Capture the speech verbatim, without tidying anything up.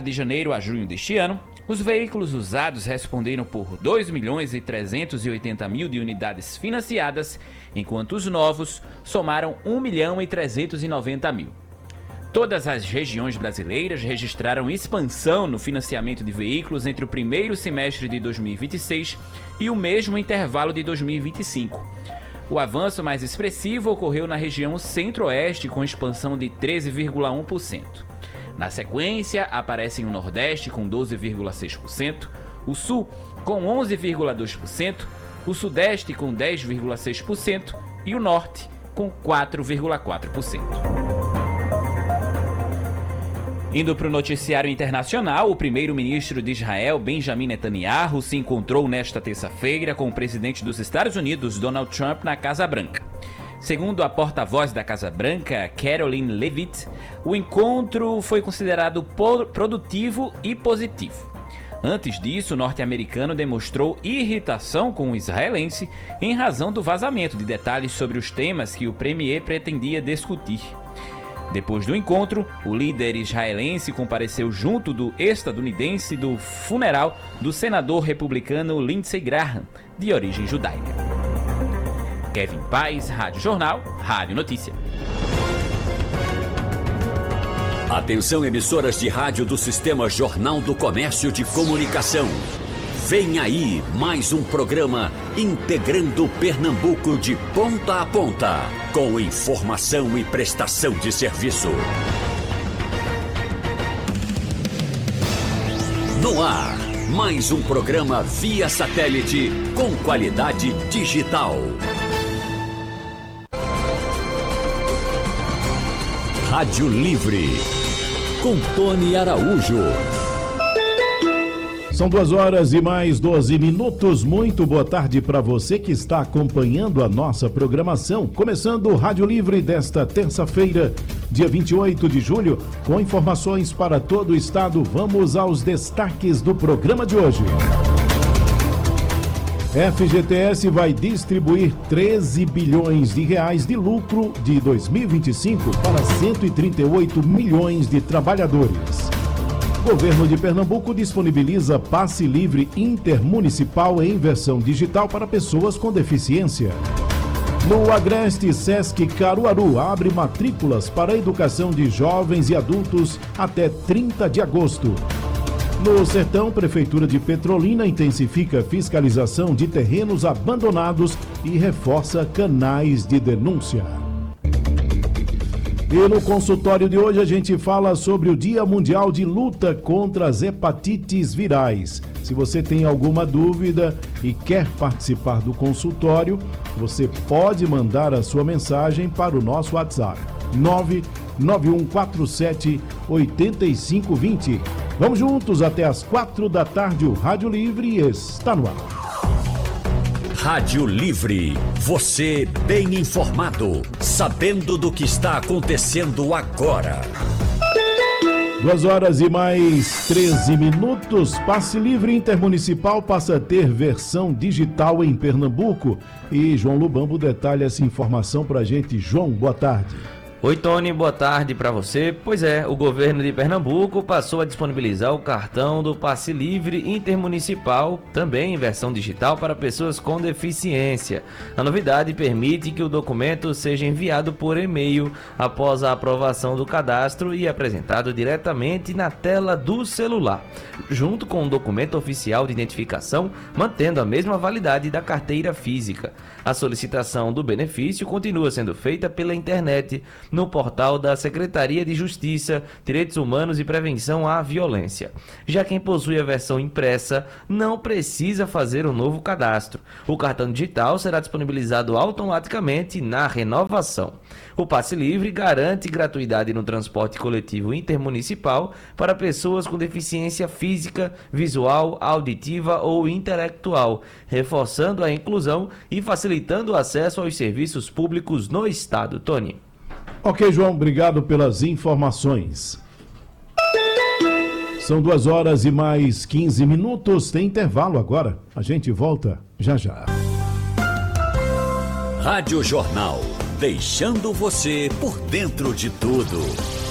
de janeiro a junho deste ano, os veículos usados responderam por dois milhões e trezentos e oitenta mil de unidades financiadas, enquanto os novos somaram um milhão e trezentos e noventa mil. Todas as regiões brasileiras registraram expansão no financiamento de veículos entre o primeiro semestre de dois mil e vinte e seis e o mesmo intervalo de dois mil e vinte e cinco. O avanço mais expressivo ocorreu na região centro-oeste, com expansão de treze vírgula um por cento. Na sequência, aparecem o Nordeste com doze vírgula seis por cento, o Sul com onze vírgula dois por cento, o Sudeste com dez vírgula seis por cento e o Norte com quatro vírgula quatro por cento. Indo para o noticiário internacional, o primeiro-ministro de Israel, Benjamin Netanyahu, se encontrou nesta terça-feira com o presidente dos Estados Unidos, Donald Trump, na Casa Branca. Segundo a porta-voz da Casa Branca, Karoline Leavitt, o encontro foi considerado produtivo e positivo. Antes disso, o norte-americano demonstrou irritação com o israelense em razão do vazamento de detalhes sobre os temas que o premier pretendia discutir. Depois do encontro, o líder israelense compareceu junto do estadunidense do funeral do senador republicano Lindsey Graham, de origem judaica. Kevin Paz, Rádio Jornal, Rádio Notícia. Atenção, emissoras de rádio do Sistema Jornal do Comércio de Comunicação. Vem aí mais um programa integrando Pernambuco de ponta a ponta, com informação e prestação de serviço. No ar, mais um programa via satélite com qualidade digital. Rádio Livre, com Tony Araújo. São duas horas e mais doze minutos. Muito boa tarde para você que está acompanhando a nossa programação. Começando o Rádio Livre desta terça-feira, dia vinte e oito de julho, com informações para todo o estado. Vamos aos destaques do programa de hoje. F G T S vai distribuir treze bilhões de reais de lucro de dois mil e vinte e cinco para cento e trinta e oito milhões de trabalhadores. Governo de Pernambuco disponibiliza passe livre intermunicipal em versão digital para pessoas com deficiência. No Agreste, Sesc Caruaru abre matrículas para a educação de jovens e adultos até trinta de agosto. No Sertão, Prefeitura de Petrolina intensifica fiscalização de terrenos abandonados e reforça canais de denúncia. E no consultório de hoje a gente fala sobre o Dia Mundial de Luta contra as Hepatites Virais. Se você tem alguma dúvida e quer participar do consultório, você pode mandar a sua mensagem para o nosso WhatsApp nove nove um quatro sete oito cinco dois zero. Vamos juntos até as quatro da tarde. O Rádio Livre está no ar. Rádio Livre, você bem informado, sabendo do que está acontecendo agora. Duas horas e mais treze minutos. Passe Livre Intermunicipal passa a ter versão digital em Pernambuco. E João Lubambo detalha essa informação pra gente. João, boa tarde. Oi, Tony, boa tarde para você. Pois é, o governo de Pernambuco passou a disponibilizar o cartão do Passe Livre Intermunicipal, também em versão digital para pessoas com deficiência. A novidade permite que o documento seja enviado por e-mail após a aprovação do cadastro e apresentado diretamente na tela do celular, junto com um documento oficial de identificação, mantendo a mesma validade da carteira física. A solicitação do benefício continua sendo feita pela internet, no portal da Secretaria de Justiça, Direitos Humanos e Prevenção à Violência. Já quem possui a versão impressa não precisa fazer um novo cadastro. O cartão digital será disponibilizado automaticamente na renovação. O Passe Livre garante gratuidade no transporte coletivo intermunicipal para pessoas com deficiência física, visual, auditiva ou intelectual, reforçando a inclusão e facilitando o acesso aos serviços públicos no estado. Tony. Ok, João, obrigado pelas informações. São duas horas e mais quinze minutos, tem intervalo agora. A gente volta já já. Rádio Jornal, deixando você por dentro de tudo.